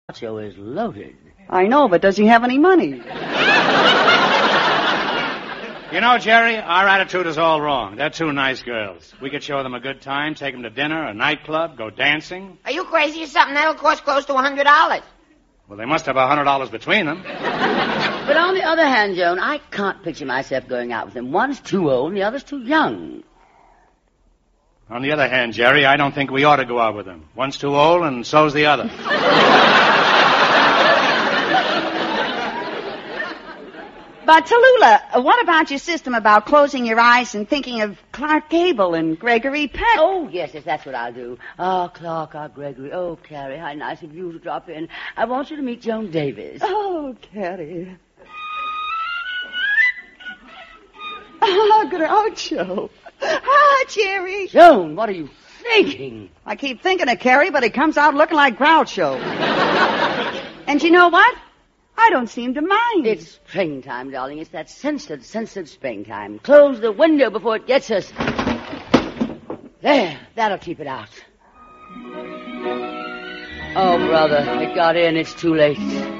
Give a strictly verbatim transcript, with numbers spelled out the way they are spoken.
Groucho is loaded. I know, but does he have any money? You know, Jerry, our attitude is all wrong. They're two nice girls. We could show them a good time, take them to dinner, a nightclub, go dancing. Are you crazy or something? That'll cost close to one hundred dollars. Well, they must have one hundred dollars between them. But on the other hand, Joan, I can't picture myself going out with them. One's too old and the other's too young. On the other hand, Jerry, I don't think we ought to go out with them. One's too old and so's the other. But, Tallulah, what about your system about closing your eyes and thinking of Clark Gable and Gregory Peck? Oh, yes, yes, that's what I'll do. Oh, Clark, oh, Gregory, oh, Carrie, how nice of you to drop in. I want you to meet Joan Davis. Oh, Carrie. Oh, Groucho. Ah, Jerry. Joan, what are you thinking? I keep thinking of Carrie, but he comes out looking like Groucho. And you know what? I don't seem to mind. It's springtime, darling. It's that censored, censored springtime. Close the window before it gets us. There, that'll keep it out. Oh, brother, it got in. It's too late.